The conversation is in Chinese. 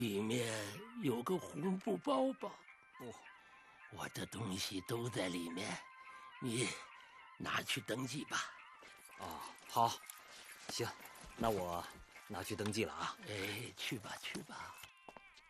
里面有个红布包包。 哦， 我的东西都在里面，你拿去登记吧。 哦，好，行，那我拿去登记了啊。 哎，去吧去吧。